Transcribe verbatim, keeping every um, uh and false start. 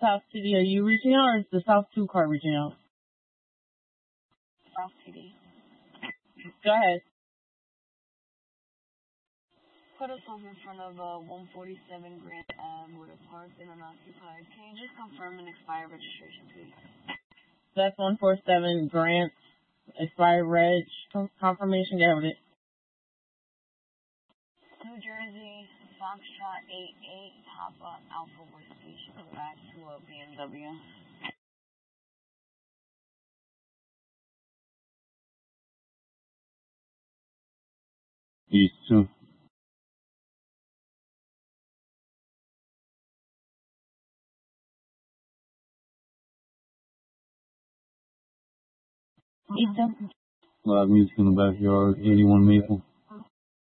South City, are you reaching out, or is the South two car reaching out? South City. Go ahead. Put us over in front of uh, one forty-seven Grant Ave with a parked and unoccupied. Can you just confirm an expired registration, please? That's one forty-seven Grant, expired reg, confirmation, get with it. New Jersey, Foxtrot eight eight, Papa Alpha Whiskey. She goes back to a B M W. East two. East two. Live music in the backyard, eighty-one Maple.